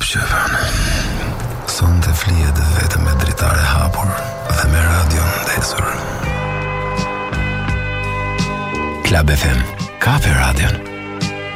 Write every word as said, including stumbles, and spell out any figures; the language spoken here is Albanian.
Shqipën. Sonte flihet vetëm me dritare hapur dhe me radion ndesur. Club F M, Kafe Radion.